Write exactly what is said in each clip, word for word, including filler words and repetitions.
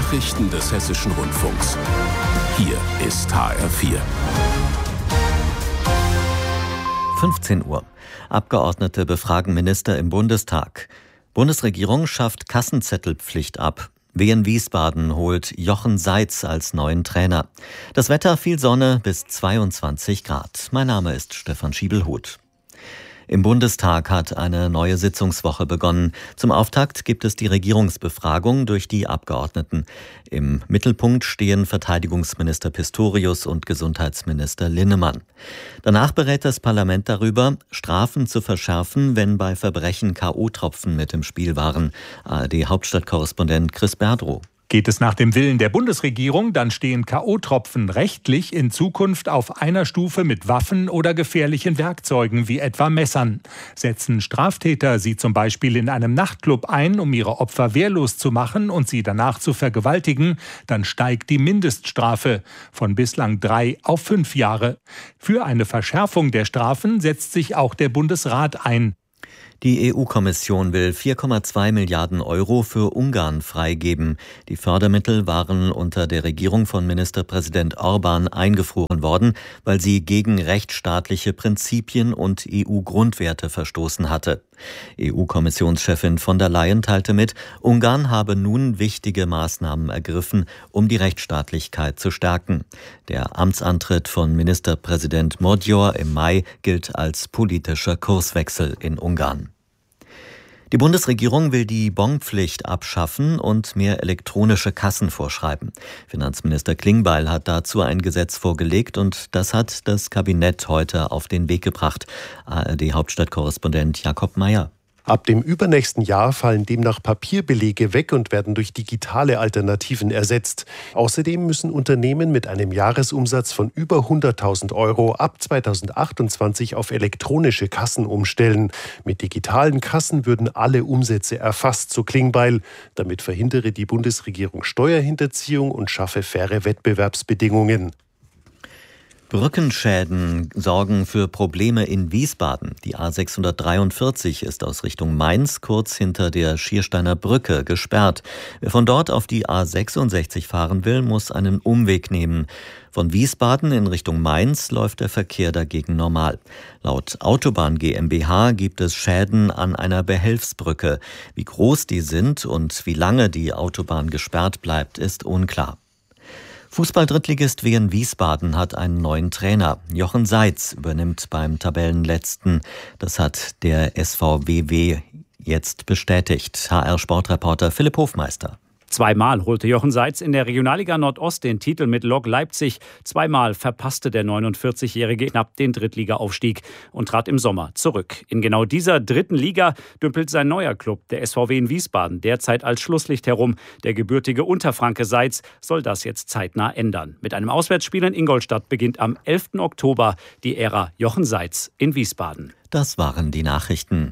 Nachrichten des Hessischen Rundfunks. Hier ist H R vier. fünfzehn Uhr. Abgeordnete befragen Minister im Bundestag. Bundesregierung schafft Kassenzettelpflicht ab. Wien Wiesbaden holt Jochen Seitz als neuen Trainer. Das Wetter, viel Sonne bis zweiundzwanzig Grad. Mein Name ist Stefan Schiebelhuth. Im Bundestag hat eine neue Sitzungswoche begonnen. Zum Auftakt gibt es die Regierungsbefragung durch die Abgeordneten. Im Mittelpunkt stehen Verteidigungsminister Pistorius und Gesundheitsminister Linnemann. Danach berät das Parlament darüber, Strafen zu verschärfen, wenn bei Verbrechen K O-Tropfen mit im Spiel waren. A R D-Hauptstadtkorrespondent Chris Berdrow. Geht es nach dem Willen der Bundesregierung, dann stehen K O-Tropfen rechtlich in Zukunft auf einer Stufe mit Waffen oder gefährlichen Werkzeugen wie etwa Messern. Setzen Straftäter sie zum Beispiel in einem Nachtclub ein, um ihre Opfer wehrlos zu machen und sie danach zu vergewaltigen, dann steigt die Mindeststrafe von bislang drei auf fünf Jahre. Für eine Verschärfung der Strafen setzt sich auch der Bundesrat ein. Die E U-Kommission will vier Komma zwei Milliarden Euro für Ungarn freigeben. Die Fördermittel waren unter der Regierung von Ministerpräsident Orbán eingefroren worden, weil sie gegen rechtsstaatliche Prinzipien und E U-Grundwerte verstoßen hatte. E U-Kommissionschefin von der Leyen teilte mit, Ungarn habe nun wichtige Maßnahmen ergriffen, um die Rechtsstaatlichkeit zu stärken. Der Amtsantritt von Ministerpräsident Magyar im Mai gilt als politischer Kurswechsel in Ungarn. Die Bundesregierung will die Bonpflicht abschaffen und mehr elektronische Kassen vorschreiben. Finanzminister Klingbeil hat dazu ein Gesetz vorgelegt und das hat das Kabinett heute auf den Weg gebracht. A R D-Hauptstadtkorrespondent Jakob Mayer. Ab dem übernächsten Jahr fallen demnach Papierbelege weg und werden durch digitale Alternativen ersetzt. Außerdem müssen Unternehmen mit einem Jahresumsatz von über hunderttausend Euro ab zweitausendachtundzwanzig auf elektronische Kassen umstellen. Mit digitalen Kassen würden alle Umsätze erfasst, so Klingbeil. Damit verhindere die Bundesregierung Steuerhinterziehung und schaffe faire Wettbewerbsbedingungen. Brückenschäden sorgen für Probleme in Wiesbaden. Die A sechshundertdreiundvierzig ist aus Richtung Mainz kurz hinter der Schiersteiner Brücke gesperrt. Wer von dort auf die A sechsundsechzig fahren will, muss einen Umweg nehmen. Von Wiesbaden in Richtung Mainz läuft der Verkehr dagegen normal. Laut Autobahn GmbH gibt es Schäden an einer Behelfsbrücke. Wie groß die sind und wie lange die Autobahn gesperrt bleibt, ist unklar. Fußball-Drittligist Wien Wiesbaden hat einen neuen Trainer. Jochen Seitz übernimmt beim Tabellenletzten. Das hat der S V W W jetzt bestätigt. H R-Sportreporter Philipp Hofmeister. Zweimal holte Jochen Seitz in der Regionalliga Nordost den Titel mit Lok Leipzig. Zweimal verpasste der neunundvierzigjährige knapp den Drittliga-Aufstieg und trat im Sommer zurück. In genau dieser dritten Liga dümpelt sein neuer Club, der S V W in Wiesbaden, derzeit als Schlusslicht herum. Der gebürtige Unterfranke Seitz soll das jetzt zeitnah ändern. Mit einem Auswärtsspiel in Ingolstadt beginnt am elften Oktober die Ära Jochen Seitz in Wiesbaden. Das waren die Nachrichten.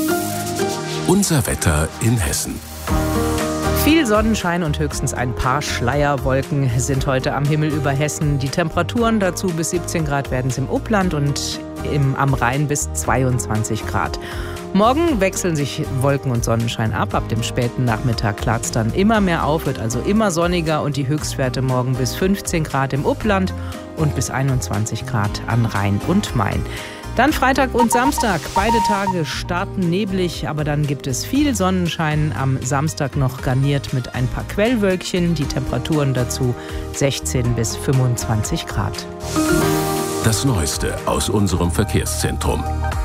Unser Wetter in Hessen. Viel Sonnenschein und höchstens ein paar Schleierwolken sind heute am Himmel über Hessen. Die Temperaturen dazu bis siebzehn Grad werden es im Upland und im, am Rhein bis zweiundzwanzig Grad. Morgen wechseln sich Wolken und Sonnenschein ab. Ab dem späten Nachmittag klart es dann immer mehr auf, wird also immer sonniger und die Höchstwerte morgen bis fünfzehn Grad im Upland und bis einundzwanzig Grad an Rhein und Main. Dann Freitag und Samstag. Beide Tage starten neblig, aber dann gibt es viel Sonnenschein. Am Samstag noch garniert mit ein paar Quellwölkchen. Die Temperaturen dazu sechzehn bis fünfundzwanzig Grad. Das Neueste aus unserem Verkehrszentrum.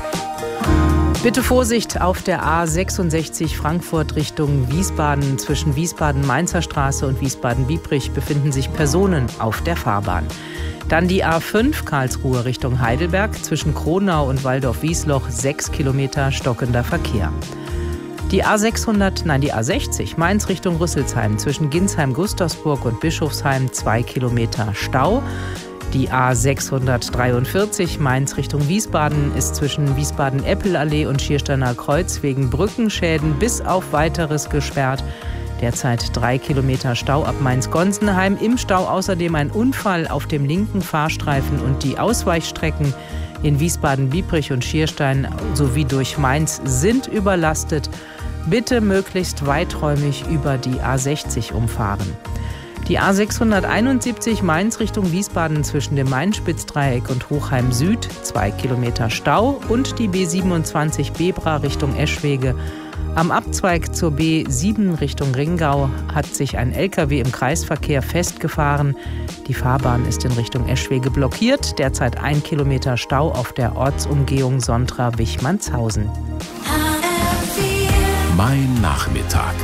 Bitte Vorsicht auf der A sechsundsechzig Frankfurt Richtung Wiesbaden. Zwischen Wiesbaden-Mainzer Straße und Wiesbaden-Biebrich befinden sich Personen auf der Fahrbahn. Dann die A fünf Karlsruhe Richtung Heidelberg, zwischen Kronau und Waldorf-Wiesloch sechs Kilometer stockender Verkehr. Die A sechshundert, nein die A sechzig Mainz Richtung Rüsselsheim, zwischen Ginsheim-Gustavsburg und Bischofsheim zwei Kilometer Stau. Die A sechshundertdreiundvierzig Mainz Richtung Wiesbaden ist zwischen Wiesbaden-Eppelallee und Schiersteiner Kreuz wegen Brückenschäden bis auf Weiteres gesperrt. Derzeit drei Kilometer Stau ab Mainz-Gonsenheim. Im Stau außerdem ein Unfall auf dem linken Fahrstreifen und die Ausweichstrecken in Wiesbaden-Biebrich und Schierstein sowie durch Mainz sind überlastet. Bitte möglichst weiträumig über die A sechzig umfahren. Die A sechshunderteinundsiebzig Mainz Richtung Wiesbaden zwischen dem Main-Spitz-Dreieck und Hochheim Süd, zwei Kilometer Stau. Und die B siebenundzwanzig Bebra Richtung Eschwege. Am Abzweig zur B sieben Richtung Ringau hat sich ein L K W im Kreisverkehr festgefahren. Die Fahrbahn ist in Richtung Eschwege blockiert. Derzeit ein Kilometer Stau auf der Ortsumgehung Sontra-Wichmannshausen. Mein Nachmittag.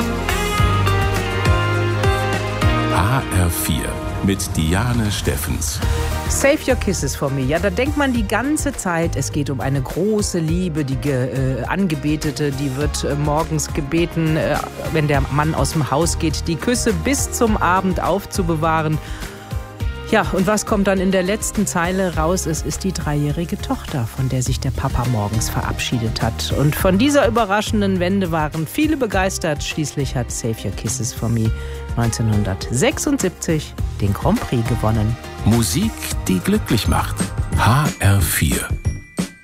H R vier mit Diane Steffens. Save Your Kisses for Me. Ja, da denkt man die ganze Zeit, es geht um eine große Liebe. Die äh, Angebetete, die wird äh, morgens gebeten, äh, wenn der Mann aus dem Haus geht, die Küsse bis zum Abend aufzubewahren. Ja, und was kommt dann in der letzten Zeile raus? Es ist die dreijährige Tochter, von der sich der Papa morgens verabschiedet hat. Und von dieser überraschenden Wende waren viele begeistert. Schließlich hat Save Your Kisses for Me neunzehnhundertsechsundsiebzig den Grand Prix gewonnen. Musik, die glücklich macht. H R vier.